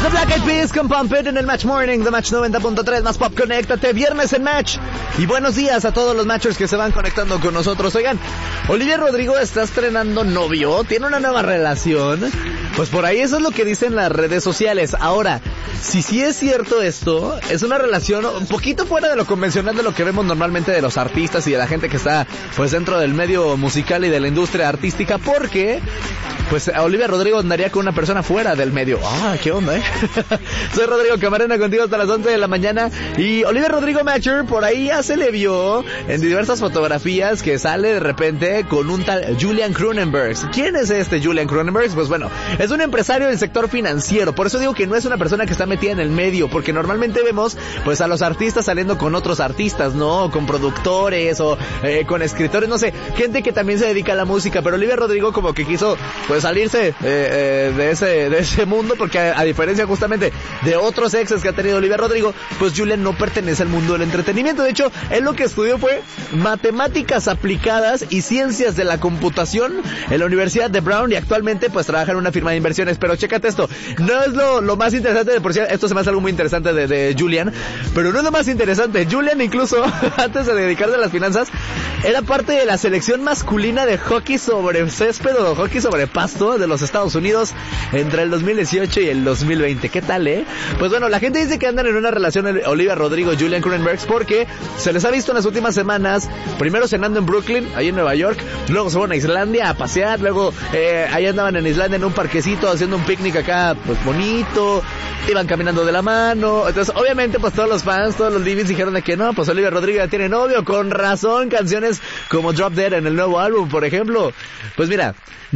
The Black Eyed Peas con Pump It en el Match Morning de Match 90.3 más Pop. Conéctate, viernes en Match. Y buenos días a todos los matchers que se van conectando con nosotros. Oigan, Olivia Rodrigo está estrenando novio, tiene una nueva relación. Pues por ahí eso es lo que dicen las redes sociales. Ahora, si sí es cierto esto, es una relación un poquito fuera de lo convencional de lo que vemos normalmente de los artistas y de la gente que está pues dentro del medio musical y de la industria artística, porque pues Olivia Rodrigo andaría con una persona fuera del medio. Ah, qué onda, Soy Rodrigo Camarena, contigo hasta las 11 de la mañana. Y Olivia Rodrigo Matcher, por ahí ya se le vio en diversas fotografías que sale de repente con un tal Julian Cronenberg. ¿Quién es este Julian Cronenberg? Pues bueno, es un empresario del sector financiero. Por eso digo que no es una persona que está metida en el medio, porque normalmente vemos pues a los artistas saliendo con otros artistas, ¿no? Con productores o con escritores, no sé, gente que también se dedica a la música. Pero Olivia Rodrigo como que quiso pues salirse de ese mundo, porque a diferencia justamente de otros exes que ha tenido Olivia Rodrigo, pues Julian no pertenece al mundo del entretenimiento. De hecho, él lo que estudió fue matemáticas aplicadas y ciencias de la computación en la Universidad de Brown, y actualmente pues trabaja en una firma de inversiones. Pero chécate esto, no es lo más interesante, de por sí esto se me hace algo muy interesante de Julian, pero no es lo más interesante. Julian incluso antes de dedicarse a las finanzas era parte de la selección masculina de hockey sobre césped o hockey sobre pasto de los Estados Unidos entre el 2018 y el 2020. ¿Qué tal, Pues bueno, la gente dice que andan en una relación Olivia Rodrigo y Julian Cronenberg porque se les ha visto en las últimas semanas, primero cenando en Brooklyn, ahí en Nueva York, luego se fueron a Islandia a pasear, luego ahí andaban en Islandia en un parquecito haciendo un picnic acá, pues bonito, iban caminando de la mano. Entonces obviamente pues todos los fans, todos los livings dijeron de que no, pues Olivia Rodrigo ya tiene novio, con razón, canciones como Drop Dead en el nuevo álbum, por ejemplo. Pues mira,